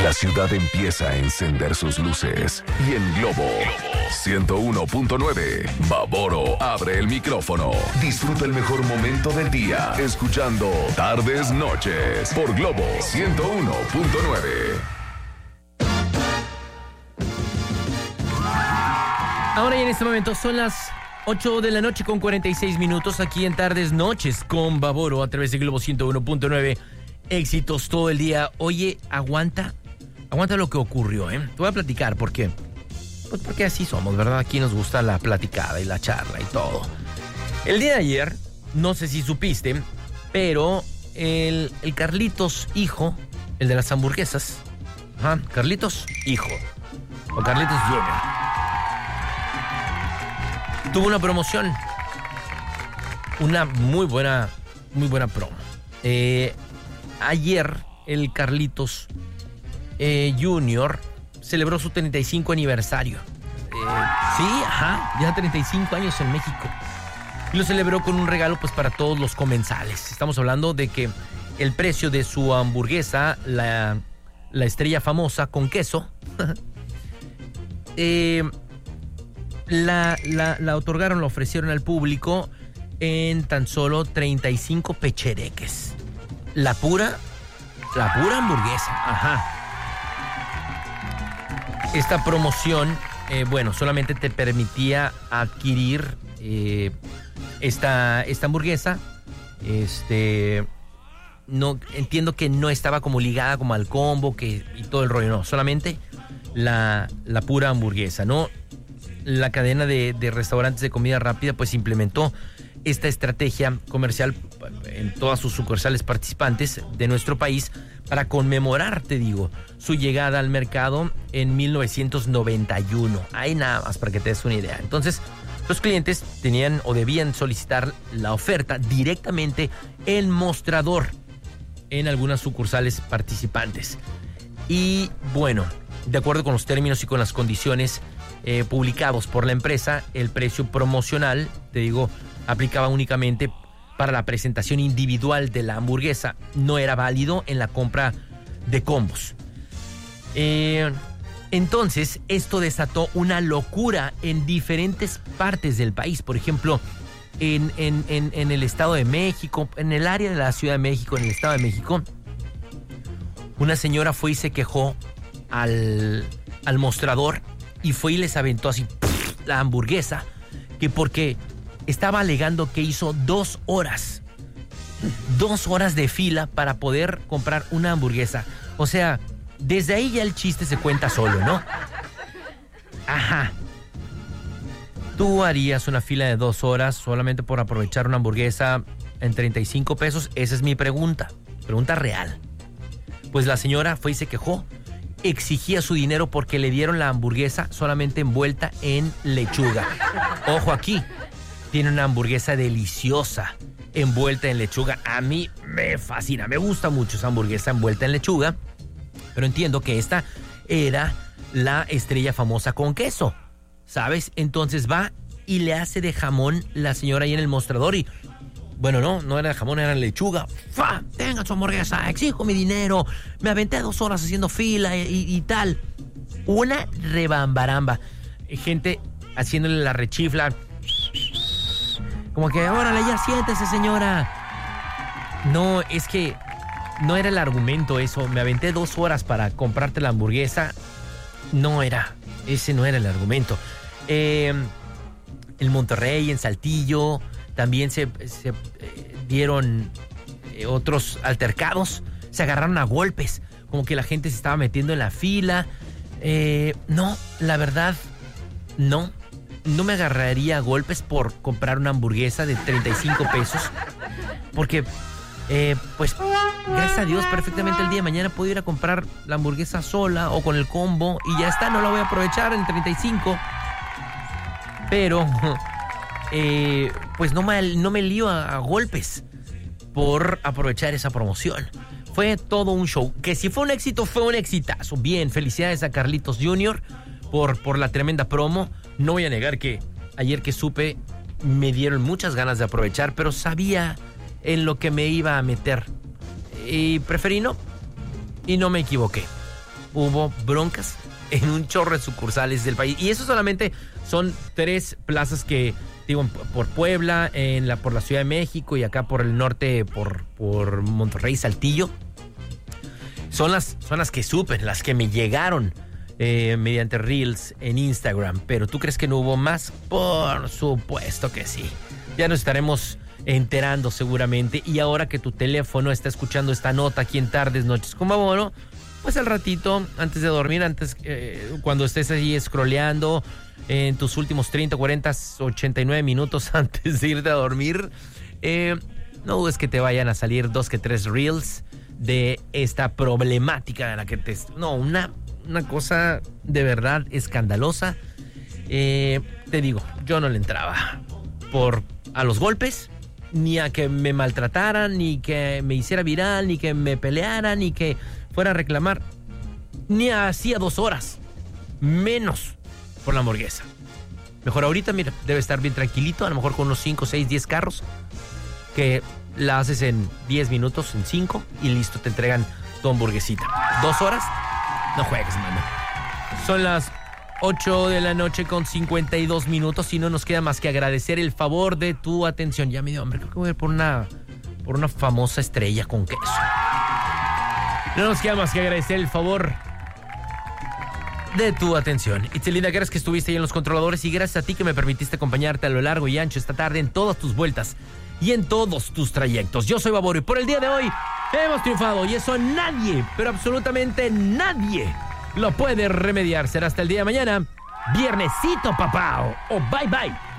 La ciudad empieza a encender sus luces y en Globo 101.9, Baboro abre el micrófono. Disfruta el mejor momento del día escuchando Tardes Noches por Globo 101.9. Ahora y en este momento son las 8 de la noche con 46 minutos aquí en Tardes Noches con Baboro a través de Globo 101.9. Éxitos todo el día. Oye, aguanta lo que ocurrió, ¿eh? Te voy a platicar por qué. Pues porque así somos, ¿verdad? Aquí nos gusta la platicada y la charla y todo. El día de ayer, no sé si supiste, pero el Carlitos hijo, el de las hamburguesas, Carlitos hijo, o Carlitos Junior, tuvo una promoción, una muy buena promo. Ayer el Carlitos Junior celebró su 35 aniversario. Ya 35 años en México. Y lo celebró con un regalo pues para todos los comensales. Estamos hablando de que el precio de su hamburguesa, la estrella famosa con queso, la otorgaron, la ofrecieron al público en tan solo 35 pechereques. La pura hamburguesa. Esta promoción, solamente te permitía adquirir esta hamburguesa. No entiendo que no estaba como ligada como al combo y todo el rollo, no, solamente la pura hamburguesa, ¿no? La cadena de restaurantes de comida rápida pues implementó esta estrategia comercial en todas sus sucursales participantes de nuestro país para conmemorar, te digo, su llegada al mercado en 1991. Ahí nada más para que te des una idea. Entonces, los clientes tenían o debían solicitar la oferta directamente en mostrador en algunas sucursales participantes. Y bueno, de acuerdo con los términos y con las condiciones publicados por la empresa, el precio promocional, te digo, aplicaba únicamente para la presentación individual de la hamburguesa. No era válido en la compra de combos. Entonces, esto desató una locura en diferentes partes del país. Por ejemplo, en el Estado de México, en el área de la Ciudad de México, en el Estado de México, una señora fue y se quejó al mostrador y fue y les aventó así la hamburguesa, que porque estaba alegando que hizo 2 horas de fila para poder comprar una hamburguesa. O sea, desde ahí ya el chiste se cuenta solo, ¿no? ¿Tú harías una fila de 2 horas solamente por aprovechar una hamburguesa en 35 pesos? Esa es mi pregunta real. Pues la señora fue y se quejó, exigía su dinero porque le dieron la hamburguesa solamente envuelta en lechuga. Ojo aquí, tiene una hamburguesa deliciosa envuelta en lechuga. A mí me fascina, me gusta mucho esa hamburguesa envuelta en lechuga, pero entiendo que esta era la estrella famosa con queso, ¿sabes? Entonces va y le hace de jamón la señora ahí en el mostrador y... Bueno, no era de jamón, era lechuga. ¡Fa! Tenga su hamburguesa, exijo mi dinero. Me aventé 2 horas haciendo fila y tal. Una rebambaramba. Gente haciéndole la rechifla. Como que, órale, ya siéntese, señora. No, es que no era el argumento eso. Me aventé 2 horas para comprarte la hamburguesa. Ese no era el argumento. En Monterrey, en Saltillo, también se dieron otros altercados. Se agarraron a golpes, como que la gente se estaba metiendo en la fila. No, la verdad, no me agarraría a golpes por comprar una hamburguesa de 35 pesos. Porque, pues, gracias a Dios, perfectamente el día de mañana puedo ir a comprar la hamburguesa sola o con el combo y ya está, no la voy a aprovechar en 35. Pero... pues no me lío a golpes por aprovechar esa promoción. Fue todo un show. Que si fue un éxito, fue un exitazo. Bien, felicidades a Carlitos Junior por la tremenda promo. No voy a negar que ayer que supe me dieron muchas ganas de aprovechar, pero sabía en lo que me iba a meter. Y preferí no. Y no me equivoqué. hubo broncas en un chorro de sucursales del país. Y eso solamente son 3 plazas que, digo, por Puebla, por la Ciudad de México y acá por el norte, por Monterrey, Saltillo. Son las que supe, las que me llegaron mediante Reels en Instagram. Pero ¿tú crees que no hubo más? Por supuesto que sí. Ya nos estaremos enterando seguramente. Y ahora que tu teléfono está escuchando esta nota aquí en Tardes, Noches con Baboro, pues al ratito, antes de dormir, cuando estés ahí scrolleando en tus últimos 30, 40, 89 minutos antes de irte a dormir, no dudes que te vayan a salir 2 que 3 reels de esta problemática de la que una cosa de verdad escandalosa. Te digo, yo no le entraba a los golpes, ni a que me maltrataran, ni que me hiciera viral, ni que me pelearan, ni que fuera a reclamar, ni hacía 2 horas, menos por la hamburguesa. Mejor ahorita, mira, debe estar bien tranquilito, a lo mejor con unos 5, 6, 10 carros, que la haces en 10 minutos, en 5, y listo, te entregan tu hamburguesita. 2 horas, no juegues, mano. Son las 8 de la noche con 52 minutos y no nos queda más que agradecer el favor de tu atención. Ya me dio hambre, creo que voy a ir por una famosa estrella con queso. No nos queda más que agradecer el favor de tu atención. Itzelina, gracias que estuviste ahí en los controladores y gracias a ti que me permitiste acompañarte a lo largo y ancho esta tarde en todas tus vueltas y en todos tus trayectos. Yo soy Baboro y por el día de hoy hemos triunfado y eso nadie, pero absolutamente nadie lo puede remediar. Será hasta el día de mañana. Viernesito, papá. O bye bye.